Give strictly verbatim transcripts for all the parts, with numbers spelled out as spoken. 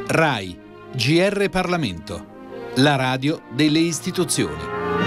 RAI, G R Parlamento, la radio delle istituzioni.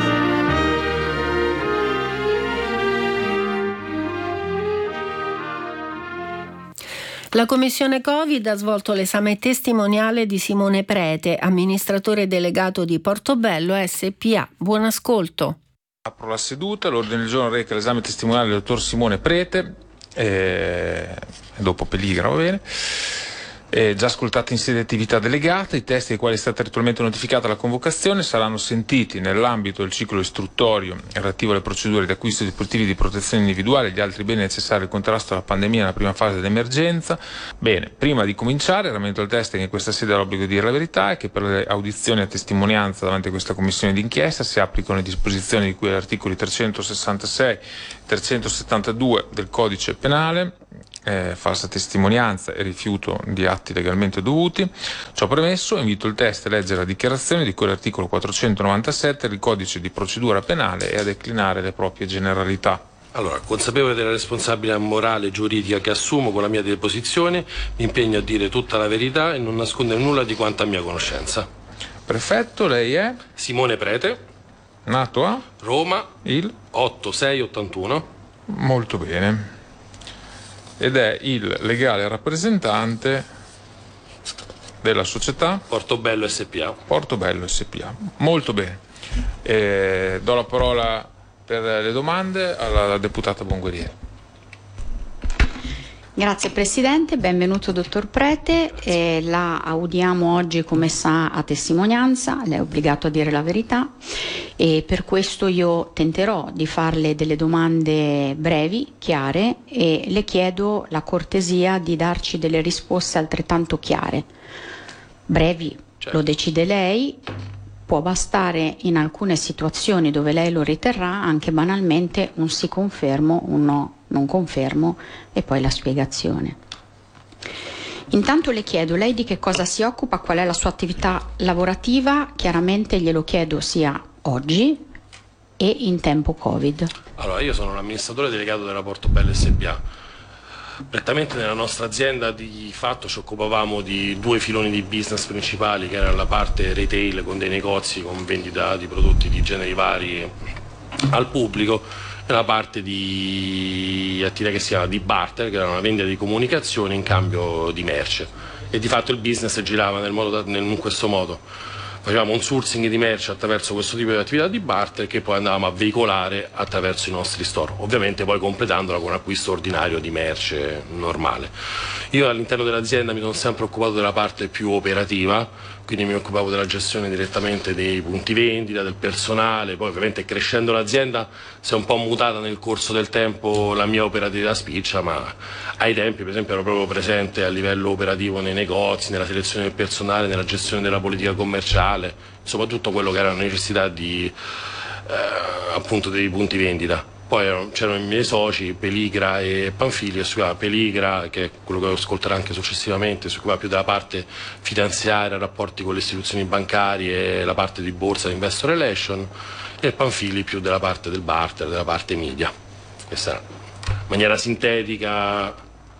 La Commissione Covid ha svolto l'esame testimoniale di Simone Prete, amministratore delegato di Portobello S P A. Buon ascolto. Apro la seduta, l'ordine del giorno reca l'esame testimoniale del dottor Simone Prete, eh, dopo Peligra, va bene. Eh, già ascoltati in sede di attività delegata, i testi ai quali è stata ritualmente notificata la convocazione saranno sentiti nell'ambito del ciclo istruttorio relativo alle procedure di acquisto di dispositivi di protezione individuale e gli altri beni necessari al contrasto alla pandemia nella prima fase dell'emergenza. Bene, prima di cominciare, rammento al teste che in questa sede ha l'obbligo di dire la verità e che per le audizioni a testimonianza davanti a questa commissione d'inchiesta si applicano le disposizioni di cui agli articoli trecentosessantasei e trecentosettantadue del codice penale. Eh, falsa testimonianza e rifiuto di atti legalmente dovuti. Ciò premesso, invito il teste a leggere la dichiarazione di cui l'articolo quattrocentonovantasette del codice di procedura penale e a declinare le proprie generalità. Allora, consapevole della responsabilità morale e giuridica che assumo con la mia deposizione, mi impegno a dire tutta la verità e non nascondere nulla di quanto a mia conoscenza. Perfetto, lei è? Simone Prete, nato a? Roma, il? otto sei ottantuno. Molto bene. Ed è il legale rappresentante della società Portobello S P A. Portobello S P A. Molto bene. Eh, do la parola per le domande alla deputata Bonguerieri. Grazie Presidente, benvenuto dottor Prete. Eh, la audiamo oggi, come sa, a testimonianza, lei è obbligato a dire la verità e per questo io tenterò di farle delle domande brevi, chiare, e le chiedo la cortesia di darci delle risposte altrettanto chiare. Brevi, certo. Lo decide lei, può bastare in alcune situazioni dove lei lo riterrà anche banalmente un sì confermo, un no non confermo e poi la spiegazione. Intanto le chiedo, lei di che cosa si occupa, qual è la sua attività lavorativa? Chiaramente glielo chiedo sia oggi e in tempo Covid. Allora, io sono l'amministratore delegato della Portobello S P A. Prettamente nella nostra azienda di fatto ci occupavamo di due filoni di business principali, che era la parte retail con dei negozi con vendita di prodotti di generi vari al pubblico, e la parte di attività che si chiama di barter, che era una vendita di comunicazione in cambio di merce, e di fatto il business girava nel modo da, nel, in questo modo. Facevamo un sourcing di merce attraverso questo tipo di attività di barter che poi andavamo a veicolare attraverso i nostri store, ovviamente poi completandola con un acquisto ordinario di merce normale. Io all'interno dell'azienda mi sono sempre occupato della parte più operativa, quindi mi occupavo della gestione direttamente dei punti vendita, del personale. Poi ovviamente crescendo l'azienda si è un po' mutata nel corso del tempo la mia operatività spiccia, ma ai tempi per esempio ero proprio presente a livello operativo nei negozi, nella selezione del personale, nella gestione della politica commerciale, soprattutto quello che era la necessità di eh, appunto dei punti vendita. Poi c'erano i miei soci, Peligra e Panfili, Peligra, che è quello che ascolterà anche successivamente, si occupa più della parte finanziaria, rapporti con le istituzioni bancarie e la parte di borsa di investor relation, e Panfili più della parte del barter, della parte media. Questa è in maniera sintetica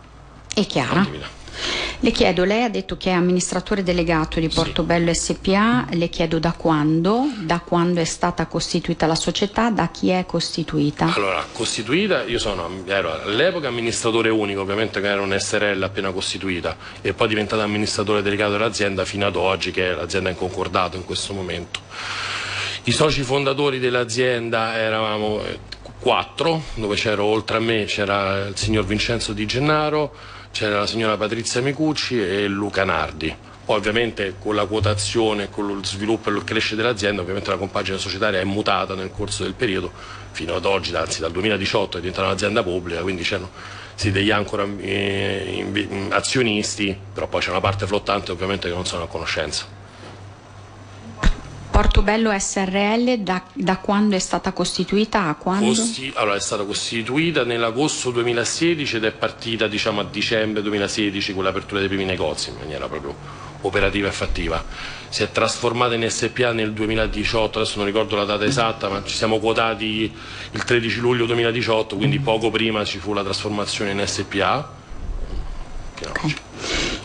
e chiara. Le chiedo, lei ha detto che è amministratore delegato di Portobello sì. S P A, le chiedo da quando, da quando è stata costituita la società, da chi è costituita? Allora, costituita, io sono, ero all'epoca amministratore unico, ovviamente che era un S R L appena costituita, e poi diventato amministratore delegato dell'azienda fino ad oggi, che è l'azienda in concordato in questo momento. I soci fondatori dell'azienda eravamo quattro, dove c'era oltre a me c'era il signor Vincenzo Di Gennaro, c'era la signora Patrizia Micucci e Luca Nardi. Poi ovviamente con la quotazione, con lo sviluppo e il crescere dell'azienda, ovviamente la compagine societaria è mutata nel corso del periodo fino ad oggi, anzi dal duemiladiciotto è diventata un'azienda pubblica, quindi c'erano sì, degli ancora eh, azionisti, però poi c'è una parte flottante ovviamente che non sono a conoscenza. Portobello S R L da, da quando è stata costituita a quando? Costi, allora è stata costituita nell'agosto duemilasedici ed è partita diciamo a dicembre duemilasedici con l'apertura dei primi negozi in maniera proprio operativa e fattiva. Si è trasformata in S P A nel duemiladiciotto, adesso non ricordo la data esatta, ma ci siamo quotati il tredici luglio duemiladiciotto, quindi poco prima ci fu la trasformazione in S P A. Okay.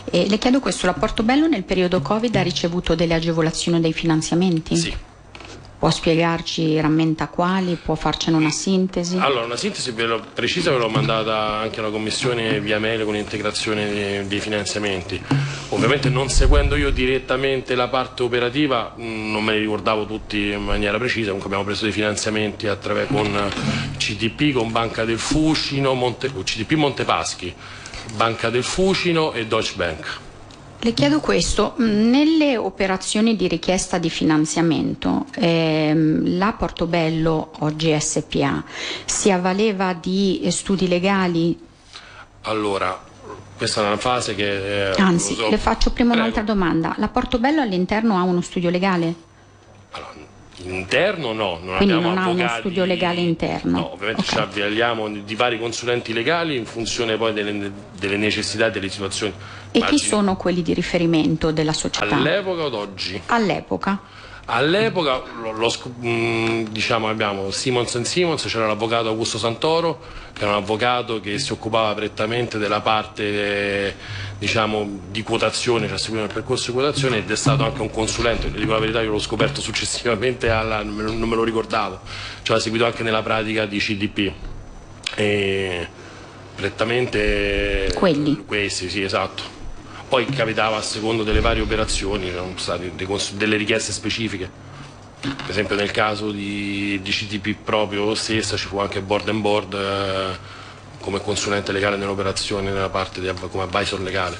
E le chiedo questo, la Portobello nel periodo Covid ha ricevuto delle agevolazioni dei finanziamenti? Sì. Può spiegarci, rammenta quali, può farcene una sintesi? Allora, una sintesi ve l'ho, precisa ve l'ho mandata anche alla Commissione via mail con integrazione dei, dei finanziamenti. Ovviamente non seguendo io direttamente la parte operativa, mh, non me li ricordavo tutti in maniera precisa, comunque abbiamo preso dei finanziamenti attraverso, con C D P, con Banca del Fucino, Monte, C D P Montepaschi, Banca del Fucino e Deutsche Bank. Le chiedo questo, nelle operazioni di richiesta di finanziamento ehm, la Portobello, oggi S P A, si avvaleva di studi legali? Allora, questa è una fase che... Eh, Anzi, so. le faccio prima Prego. un'altra domanda. La Portobello all'interno ha uno studio legale? Allora, interno no, non Quindi abbiamo non avvocati, ha uno studio legale interno? No, ovviamente okay. ci avvaliamo di vari consulenti legali in funzione poi delle, delle necessità e delle situazioni. E Immagini. Chi sono quelli di riferimento della società? All'epoca o ad oggi? All'epoca. All'epoca lo, lo, mh, diciamo, abbiamo Simons and Simons, c'era l'avvocato Augusto Santoro, che era un avvocato che si occupava prettamente della parte eh, diciamo, di quotazione, cioè seguiva il percorso di quotazione, ed è stato anche un consulente, dico la verità, io l'ho scoperto successivamente, alla, non, me lo, non me lo ricordavo, cioè ha seguito anche nella pratica di C D P. E prettamente quelli. Questi, sì, esatto. Poi capitava a secondo delle varie operazioni, erano state delle richieste specifiche. Per esempio nel caso di, di C D P proprio stessa ci fu anche board and board eh, come consulente legale nell'operazione, nella parte di, come advisor legale.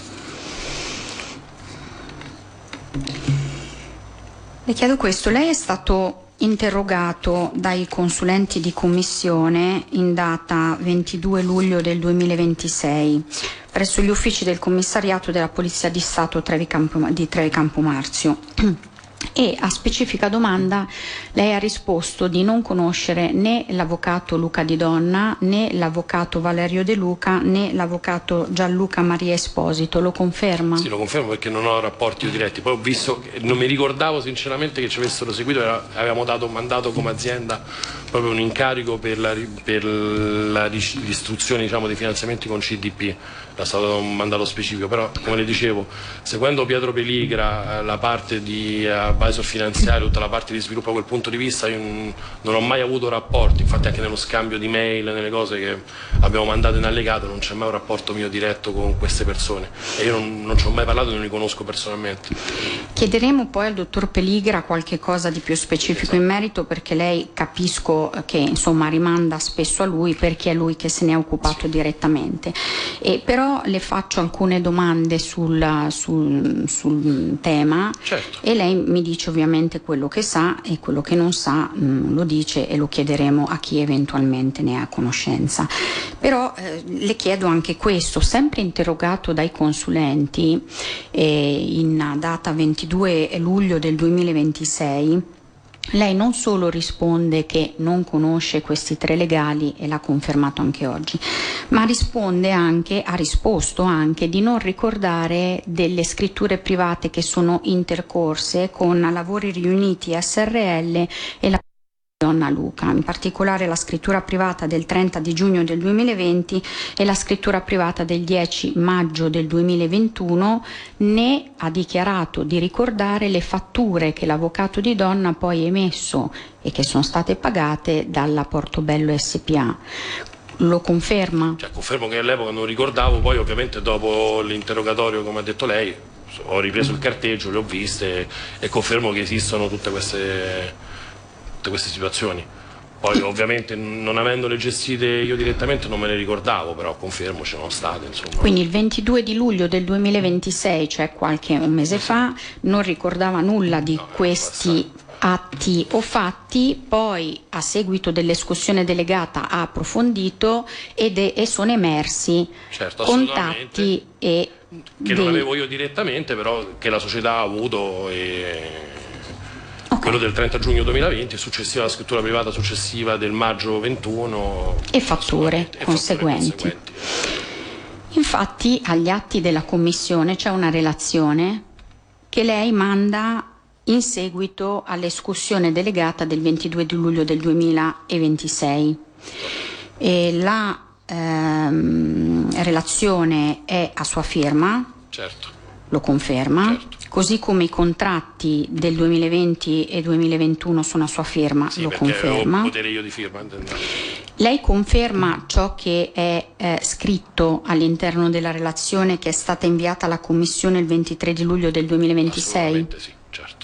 Le chiedo questo, lei è stato interrogato dai consulenti di commissione in data ventidue luglio del duemilaventisei presso gli uffici del commissariato della Polizia di Stato Trevi Campo, di Trevi Campo Marzio. E a specifica domanda lei ha risposto di non conoscere né l'avvocato Luca Di Donna, né l'avvocato Valerio De Luca, né l'avvocato Gianluca Maria Esposito. Lo conferma? Sì, lo confermo perché non ho rapporti diretti. Poi ho visto, non mi ricordavo sinceramente che ci avessero seguito, avevamo dato un mandato come azienda, proprio un incarico per la, per la istruzione, diciamo, dei finanziamenti con C D P. Era stato un mandato specifico, però come le dicevo, seguendo Pietro Peligra, la parte di advisor finanziario, tutta la parte di sviluppo da quel punto di vista, io non ho mai avuto rapporti, infatti anche nello scambio di mail, nelle cose che abbiamo mandato in allegato, non c'è mai un rapporto mio diretto con queste persone e io non, non ci ho mai parlato e non li conosco personalmente. Chiederemo poi al dottor Peligra qualche cosa di più specifico esatto. in merito, perché lei capisco che insomma rimanda spesso a lui perché è lui che se ne è occupato sì. direttamente. E però le faccio alcune domande sul, sul, sul tema certo. e lei mi dice ovviamente quello che sa e quello che non sa mh, lo dice e lo chiederemo a chi eventualmente ne ha conoscenza. Però eh, le chiedo anche questo, sempre interrogato dai consulenti eh, in data ventidue luglio del duemilaventisei, lei non solo risponde che non conosce questi tre legali e l'ha confermato anche oggi, ma risponde anche, ha risposto anche di non ricordare delle scritture private che sono intercorse con Lavori Riuniti S R L e la Donna Luca, in particolare la scrittura privata del trenta di giugno del duemilaventi e la scrittura privata del dieci maggio del duemilaventuno. Ne ha dichiarato di ricordare le fatture che l'avvocato Di Donna poi ha emesso e che sono state pagate dalla Portobello S P A. Lo conferma? Cioè, confermo che all'epoca non ricordavo, poi ovviamente dopo l'interrogatorio, come ha detto lei, ho ripreso il carteggio, le ho viste e confermo che esistono tutte queste queste situazioni. Poi ovviamente non avendole gestite io direttamente non me le ricordavo, però confermo ci sono state, insomma. Quindi il ventidue di luglio del duemilaventisei, cioè qualche un mese fa, non ricordava nulla di no, questi atti o fatti, poi a seguito dell'escussione delegata ha approfondito ed è, e sono emersi certo, contatti e che dei... non avevo io direttamente, però che la società ha avuto e okay. Quello del trenta giugno duemilaventi, successiva alla scrittura privata successiva del maggio ventuno e fatture e conseguenti. Fatture conseguenti. Infatti agli atti della commissione c'è una relazione che lei manda in seguito all'escussione delegata del ventidue di luglio del duemilaventisei. E la ehm, relazione è a sua firma. Certo. lo conferma, certo. Così come i contratti del duemilaventi e duemilaventuno sono a sua firma, sì, lo perché conferma. Ho potere io di firma, intendendo. Lei conferma ciò che è eh, scritto all'interno della relazione che è stata inviata alla Commissione il ventitré di luglio del duemilaventisei? Assolutamente sì, certo.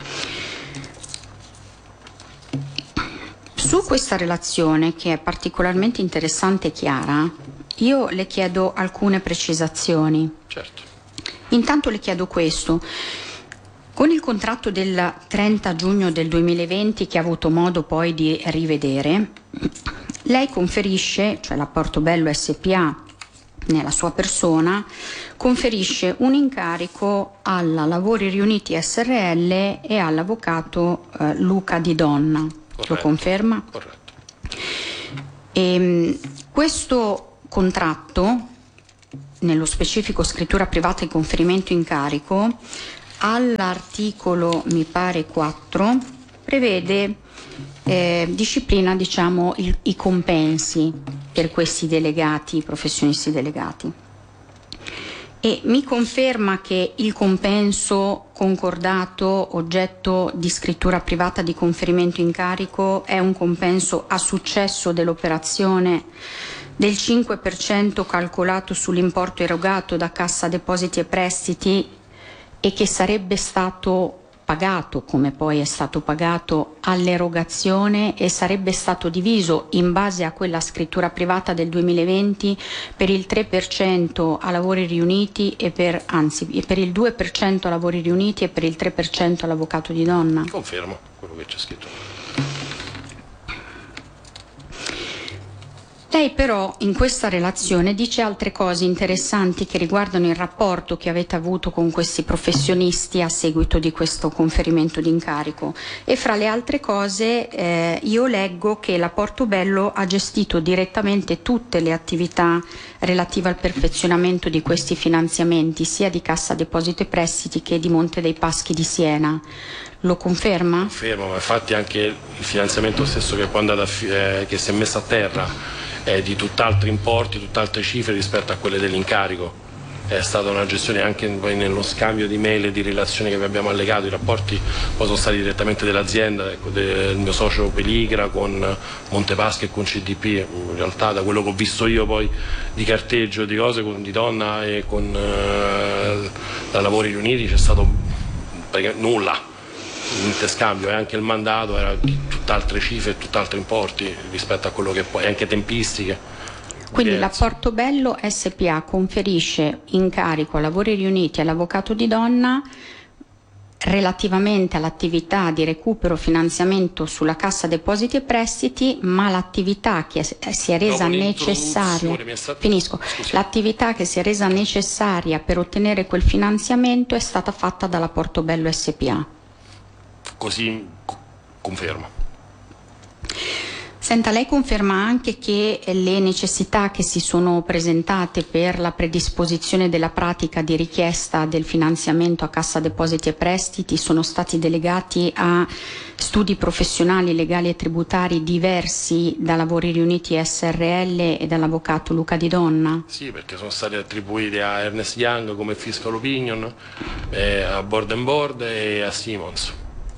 Su questa relazione, che è particolarmente interessante e chiara, io le chiedo alcune precisazioni. Certo. Intanto le chiedo questo. Con il contratto del trenta giugno del duemilaventi, che ha avuto modo poi di rivedere, lei conferisce, cioè la Portobello S P A nella sua persona, conferisce un incarico alla Lavori Riuniti S R L e all'avvocato eh, Luca Di Donna. Corretto. Lo conferma? Corretto. E, questo contratto, nello specifico scrittura privata e conferimento incarico, all'articolo mi pare quattro, prevede eh, disciplina diciamo il, i compensi per questi delegati, professionisti delegati, e mi conferma che il compenso concordato oggetto di scrittura privata di conferimento incarico è un compenso a successo dell'operazione del cinque per cento calcolato sull'importo erogato da Cassa Depositi e Prestiti e che sarebbe stato pagato, come poi è stato pagato, all'erogazione e sarebbe stato diviso in base a quella scrittura privata del duemilaventi per il tre per cento a lavori riuniti e per, anzi, per il due per cento a lavori riuniti e per il tre per cento all'avvocato Di Donna. Confermo quello che c'è scritto. Lei però in questa relazione dice altre cose interessanti che riguardano il rapporto che avete avuto con questi professionisti a seguito di questo conferimento di incarico, e fra le altre cose eh, io leggo che la Portobello ha gestito direttamente tutte le attività relative al perfezionamento di questi finanziamenti, sia di Cassa Depositi e Prestiti che di Monte dei Paschi di Siena. Lo conferma? Confermo, ma infatti anche il finanziamento stesso che poi è andato a fi- eh, che si è messo a terra è di tutt'altri importi, tutt'altre cifre rispetto a quelle dell'incarico. È stata una gestione anche poi nello scambio di mail e di relazioni che vi abbiamo allegato. I rapporti poi sono stati direttamente dell'azienda, ecco, del mio socio Peligra con Montepaschi e con C D P. In realtà da quello che ho visto io poi di carteggio di cose con Di Donna e con eh, da Lavori Riuniti c'è stato nulla. Interscambio, e anche il mandato era di tutt'altre cifre e tutt'altri importi rispetto a quello che poi, e anche tempistiche. Quindi diverse. La Portobello S P A conferisce incarico a Lavori Riuniti e all'avvocato Di Donna relativamente all'attività di recupero finanziamento sulla Cassa Depositi e Prestiti, ma l'attività che si è resa Dopo necessaria stato... finisco, Scusi. l'attività che si è resa necessaria per ottenere quel finanziamento è stata fatta dalla Portobello S P A. Così confermo. Senta, lei conferma anche che le necessità che si sono presentate per la predisposizione della pratica di richiesta del finanziamento a Cassa Depositi e Prestiti sono stati delegati a studi professionali, legali e tributari diversi da Lavori Riuniti S R L e dall'avvocato Luca Di Donna? Sì, perché sono stati attribuiti a Ernst Young come fiscal opinion, eh, a Board and Board e a Simmons.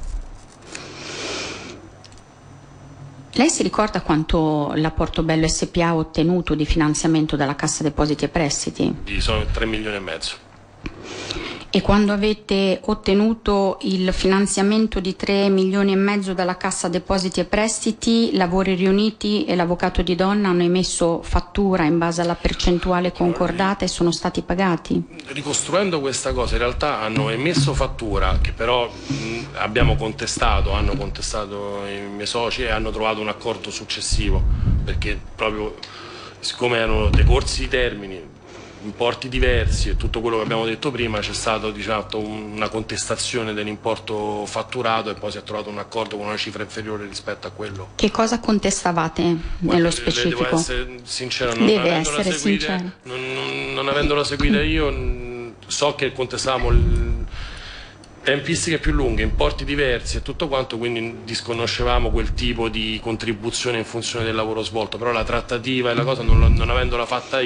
Lei si ricorda quanto la Portobello S P A ha ottenuto di finanziamento dalla Cassa Depositi e Prestiti? Sono tre milioni e mezzo. E quando avete ottenuto il finanziamento di tre milioni e mezzo dalla Cassa Depositi e Prestiti, Lavori Riuniti e l'avvocato Di Donna hanno emesso fattura in base alla percentuale concordata e sono stati pagati? Ricostruendo questa cosa, in realtà hanno emesso fattura che però mh, abbiamo contestato, hanno contestato i miei soci e hanno trovato un accordo successivo, perché proprio siccome erano decorsi i termini, importi diversi e tutto quello che abbiamo detto prima, c'è stata diciamo, una contestazione dell'importo fatturato e poi si è trovato un accordo con una cifra inferiore rispetto a quello. Che cosa contestavate nello specifico? Devo essere sincero, non Deve avendola essere seguita, sincero. Non, non, non avendola seguita io, so che contestavamo il, tempistiche più lunghe, importi diversi e tutto quanto, quindi disconoscevamo quel tipo di contribuzione in funzione del lavoro svolto, però la trattativa e la cosa non, non avendola fatta io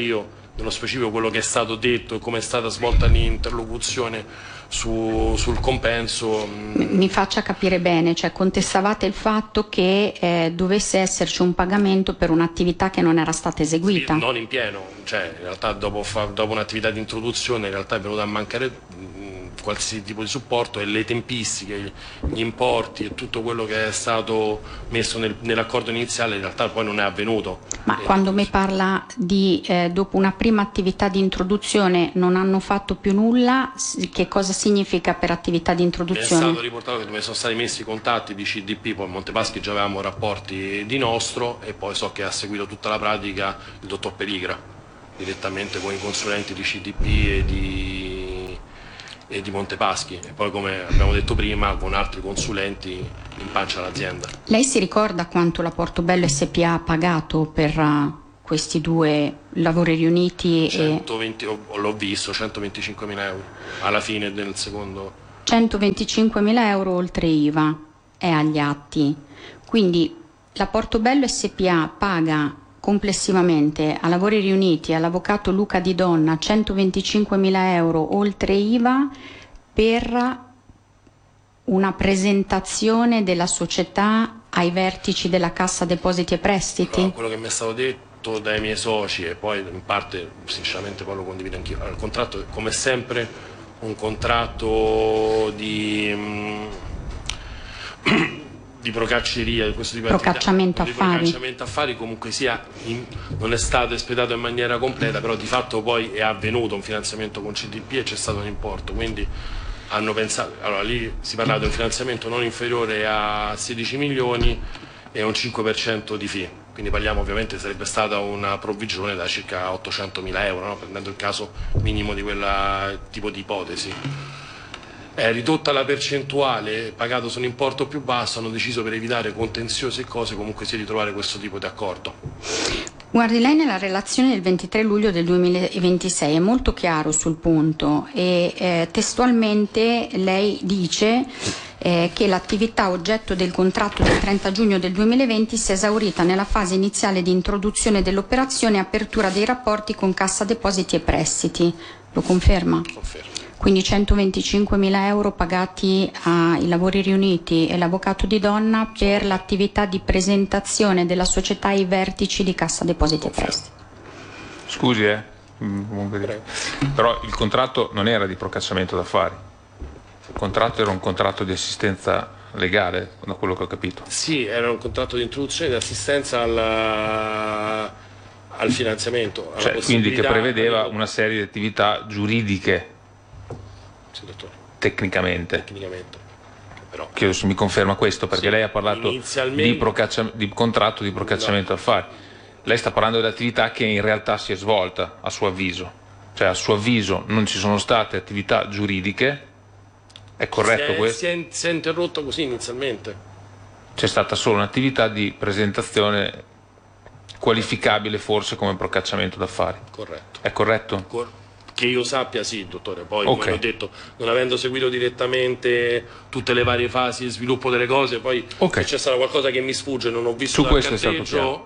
nello specifico quello che è stato detto e come è stata svolta l'interlocuzione su, sul compenso. Mi faccia capire bene, cioè contestavate il fatto che eh, dovesse esserci un pagamento per un'attività che non era stata eseguita? Sì, non in pieno, cioè in realtà dopo, fa, dopo un'attività di introduzione in realtà è venuta a mancare mh, qualsiasi tipo di supporto, e le tempistiche, gli importi e tutto quello che è stato messo nel, nell'accordo iniziale in realtà poi non è avvenuto. Ma e quando mi parla di eh, dopo una prima attività di introduzione non hanno fatto più nulla, che cosa significa per attività di introduzione? È stato riportato che dove sono stati messi i contatti di C D P, poi a Montepaschi già avevamo rapporti di nostro, e poi so che ha seguito tutta la pratica il dottor Peligra direttamente con i consulenti di C D P e di, e di Montepaschi, e poi come abbiamo detto prima con altri consulenti in pancia all'azienda. Lei si ricorda quanto la Portobello S P A ha pagato per uh, questi due lavori riuniti? centoventi, e... l'ho visto, centoventicinquemila euro alla fine del secondo. centoventicinquemila euro oltre I V A, è agli atti. Quindi la Portobello S P A paga complessivamente a lavori riuniti all'avvocato Luca Di Donna centoventicinquemila euro oltre I V A per una presentazione della società ai vertici della Cassa Depositi e Prestiti? No, quello che mi è stato detto dai miei soci, e poi in parte sinceramente poi lo condivido anch'io, il contratto è come sempre un contratto di mh, di procacceria, di questo tipo di procacciamento attività, affari. di procacciamento affari comunque sia in, non è stato espletato in maniera completa, però di fatto poi è avvenuto un finanziamento con C D P e c'è stato un importo, quindi hanno pensato, allora lì si parlava di un finanziamento non inferiore a sedici milioni e un cinque per cento di fee, quindi parliamo, ovviamente sarebbe stata una provvigione da circa ottocentomila euro, no? Prendendo il caso minimo di quel tipo di ipotesi. È ridotta la percentuale, pagato su un importo più basso, hanno deciso per evitare contenziosi e cose comunque sia di trovare questo tipo di accordo. Guardi, lei nella relazione del ventitré luglio del duemilaventisei è molto chiaro sul punto e eh, testualmente lei dice eh, che l'attività oggetto del contratto del trenta giugno del duemilaventi si è esaurita nella fase iniziale di introduzione dell'operazione e apertura dei rapporti con Cassa Depositi e Prestiti. Lo conferma? Confermo. Quindi centoventicinquemila euro pagati ai lavori riuniti e l'avvocato Di Donna per l'attività di presentazione della società ai vertici di Cassa Depositi e Prestiti. Scusi, eh. Però il contratto non era di procacciamento d'affari. Il contratto era un contratto di assistenza legale, da quello che ho capito. Sì, era un contratto di introduzione e di assistenza al, al finanziamento. Alla cioè, quindi che prevedeva di... una serie di attività giuridiche. Sì, dottore. Tecnicamente. Tecnicamente. Però. Chiedo se mi conferma questo, perché sì, lei ha parlato inizialmente... di, procaccia... di contratto di procacciamento d'affari. Lei sta parlando dell'attività che in realtà si è svolta, a suo avviso. Cioè, a suo avviso non ci sono state attività giuridiche. È corretto si è, questo? Si è, si è interrotto così inizialmente. C'è stata solo un'attività di presentazione qualificabile forse come procacciamento d'affari. Corretto. È corretto? Cor- Che io sappia sì, dottore, poi okay. come ho detto, non avendo seguito direttamente tutte le varie fasi di sviluppo delle cose, poi okay. se c'è stato qualcosa che mi sfugge, non ho visto su questo è stato chiaro.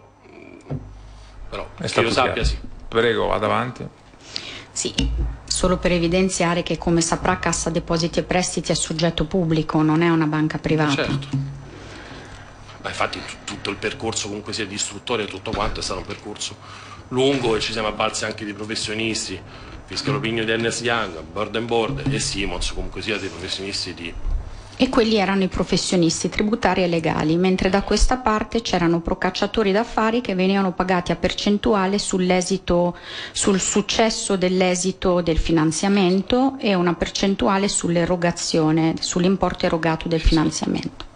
Però è che stato io sappia chiaro. sì. Prego, vada avanti. Sì, solo per evidenziare che come saprà Cassa Depositi e Prestiti è soggetto pubblico, non è una banca privata. Certo. Ma infatti t- tutto il percorso comunque sia di istruttore e tutto quanto è stato un percorso lungo e ci siamo avvalsi anche di professionisti, Fiscalo Pigno di Ernest Young, Board and Board e Simons, comunque sia dei professionisti di... E quelli erano i professionisti tributari e legali, mentre da questa parte c'erano procacciatori d'affari che venivano pagati a percentuale sull'esito, sul successo dell'esito del finanziamento e una percentuale sull'erogazione, sull'importo erogato del finanziamento.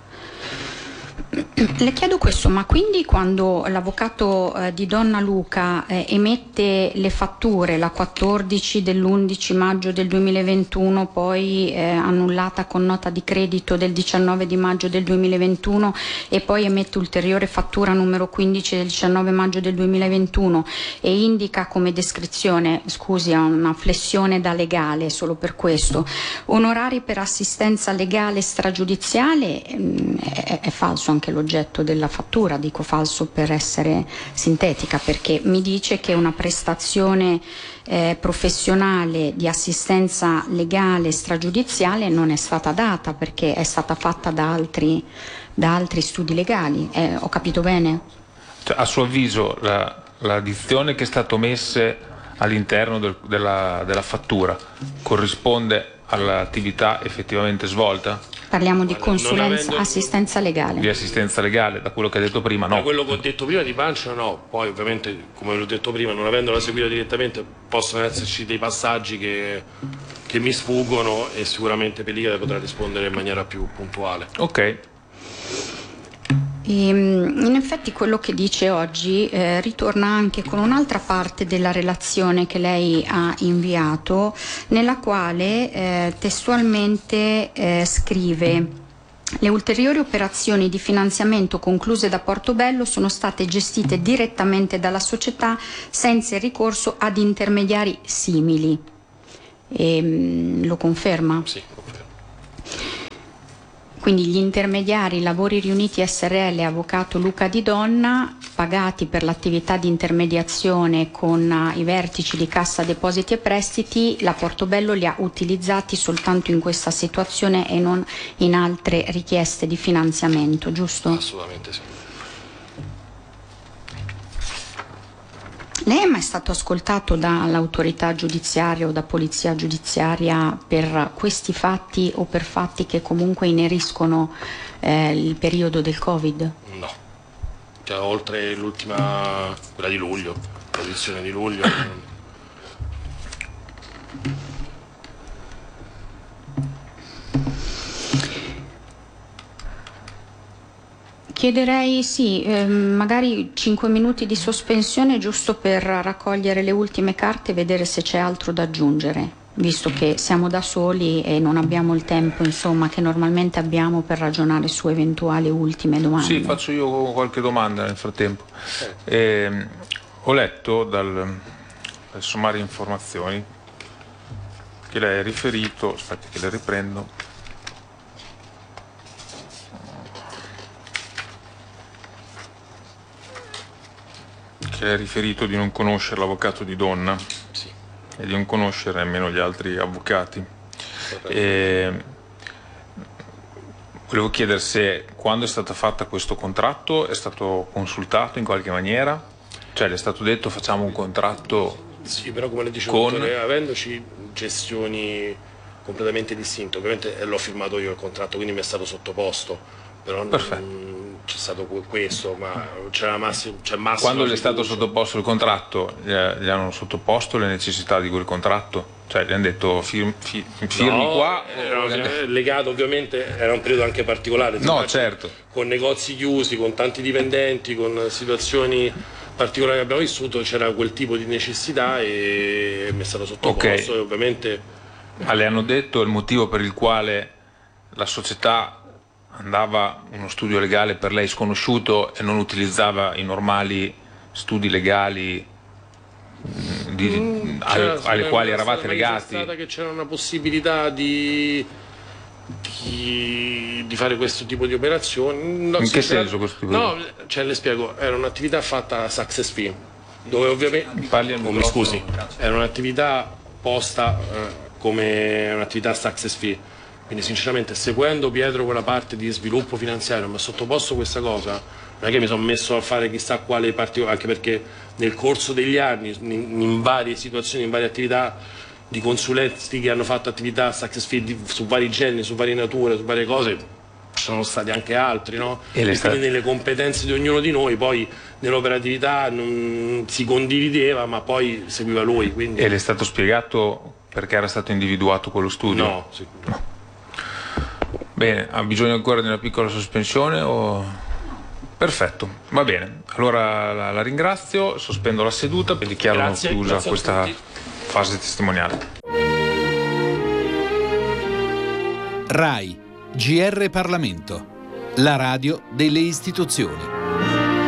Le chiedo questo, ma quindi quando l'avvocato eh, Di Donna Luca eh, emette le fatture, la quattordici dell'undici maggio del duemilaventuno, poi eh, annullata con nota di credito del diciannove di maggio del duemilaventuno e poi emette ulteriore fattura numero quindici del diciannove maggio del duemilaventuno e indica come descrizione, scusi, una flessione da legale solo per questo, onorari per assistenza legale stragiudiziale, mh, è, è falso anche anche l'oggetto della fattura, dico falso per essere sintetica, perché mi dice che una prestazione eh, professionale di assistenza legale stragiudiziale non è stata data perché è stata fatta da altri, da altri studi legali. Eh, ho capito bene? Cioè, a suo avviso la, la dizione che è stata omessa all'interno del, della, della fattura corrisponde all'attività effettivamente svolta? Parliamo di consulenza, avendo... assistenza legale. Di assistenza legale, da quello che ha detto prima, no. Da quello che ho detto prima di pancia no, poi ovviamente come l'ho detto prima, non avendola seguita direttamente possono esserci dei passaggi che, che mi sfuggono e sicuramente Pellicata potrà rispondere in maniera più puntuale. Ok. E, in effetti quello che dice oggi eh, ritorna anche con un'altra parte della relazione che lei ha inviato, nella quale eh, testualmente eh, scrive: le ulteriori operazioni di finanziamento concluse da Portobello sono state gestite direttamente dalla società senza il ricorso ad intermediari simili. E, mh, lo conferma? Sì, confermo. Quindi gli intermediari Lavori Riuniti S R L e avvocato Luca Di Donna, pagati per l'attività di intermediazione con uh, i vertici di Cassa Depositi e Prestiti, la Portobello li ha utilizzati soltanto in questa situazione e non in altre richieste di finanziamento, giusto? Assolutamente sì. Lei è mai stato ascoltato dall'autorità giudiziaria o da polizia giudiziaria per questi fatti o per fatti che comunque ineriscono eh, il periodo del Covid? No, cioè, oltre l'ultima, quella di luglio, la posizione di luglio. Chiederei sì, eh, magari cinque minuti di sospensione giusto per raccogliere le ultime carte e vedere se c'è altro da aggiungere, visto che siamo da soli e non abbiamo il tempo, insomma, che normalmente abbiamo per ragionare su eventuali ultime domande. Sì, faccio io qualche domanda nel frattempo. Eh, ho letto dal, dal sommario informazioni che lei ha riferito, aspetti che le riprendo. Che ha riferito di non conoscere l'avvocato Di Donna, Sì. e di non conoscere nemmeno gli altri avvocati. E volevo chiedere se quando è stata fatta questo contratto è stato consultato in qualche maniera, cioè le è stato detto facciamo un contratto. Sì, però come le dicevo, con... dottore, avendoci gestioni completamente distinte, ovviamente l'ho firmato io il contratto, quindi mi è stato sottoposto, però non c'è stato questo, ma c'era massimo, c'è massimo. Quando le è stato sottoposto il contratto, gli, gli hanno sottoposto le necessità di quel contratto? Cioè gli hanno detto firmi, firmi no, qua? Era o... legato ovviamente, era un periodo anche particolare. No, certo. Con negozi chiusi, con tanti dipendenti, con situazioni particolari che abbiamo vissuto, c'era quel tipo di necessità e mi è stato sottoposto. Okay. E ovviamente... Ma le hanno detto il motivo per il quale la società andava uno studio legale per lei sconosciuto e non utilizzava i normali studi legali di, mm, al, alle quali eravate legati? È stata che c'era una possibilità di, di, di fare questo tipo di operazioni. No, in che senso questo tipo? No, cioè le spiego, era un'attività fatta a success fee, dove ovviamente... Parli al oh, mi scusi, era un'attività posta eh, come un'attività success fee. Quindi sinceramente, seguendo Pietro quella parte di sviluppo finanziario, mi ha sottoposto questa cosa, non è che mi sono messo a fare chissà quale particolare, anche perché nel corso degli anni, in, in varie situazioni, in varie attività di consulenti che hanno fatto attività success fee di, su vari generi, su varie nature, su varie cose, ci sono stati anche altri, no? E, e quindi nelle competenze di ognuno di noi, poi nell'operatività non si condivideva, ma poi seguiva lui. Quindi... E le è stato spiegato perché era stato individuato quello studio? No, sì, no. Bene, ha bisogno ancora di una piccola sospensione o... Perfetto, va bene. Allora la, la ringrazio, sospendo la seduta e dichiaro grazie, chiusa grazie questa fase testimoniale. RAI, G R Parlamento, la radio delle istituzioni.